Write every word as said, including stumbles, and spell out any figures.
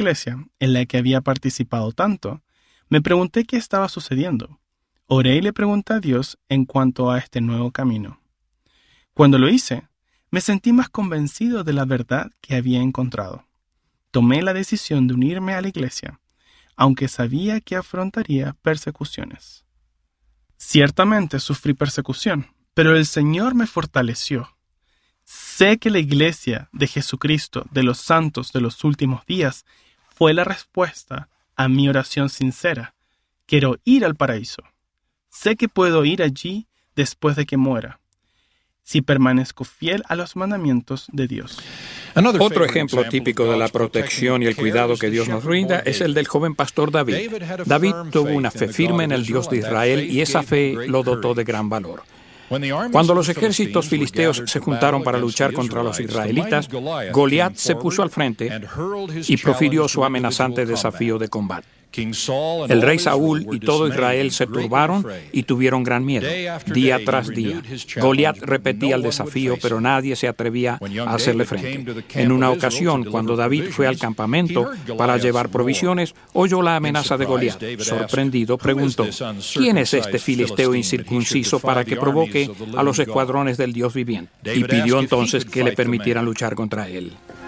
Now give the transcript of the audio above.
iglesia, en la que había participado tanto, me pregunté qué estaba sucediendo. Oré y le pregunté a Dios en cuanto a este nuevo camino. Cuando lo hice, me sentí más convencido de la verdad que había encontrado. Tomé la decisión de unirme a la iglesia, aunque sabía que afrontaría persecuciones. Ciertamente sufrí persecución, pero el Señor me fortaleció. Sé que la iglesia de Jesucristo de los santos de los últimos días fue la respuesta a mi oración sincera. Quiero ir al paraíso. Sé que puedo ir allí después de que muera, si permanezco fiel a los mandamientos de Dios. Otro ejemplo típico de la protección y el cuidado que Dios nos brinda es el del joven pastor David. David tuvo una fe firme en el Dios de Israel y esa fe lo dotó de gran valor. Cuando los ejércitos filisteos se juntaron para luchar contra los israelitas, Goliat se puso al frente y profirió su amenazante desafío de combate. El rey Saúl y todo Israel se turbaron y tuvieron gran miedo, día tras día. Goliat repetía el desafío, pero nadie se atrevía a hacerle frente. En una ocasión, cuando David fue al campamento para llevar provisiones, oyó la amenaza de Goliat. Sorprendido, preguntó: ¿quién es este filisteo incircunciso para que provoque a los escuadrones del Dios viviente? Y pidió entonces que le permitieran luchar contra él.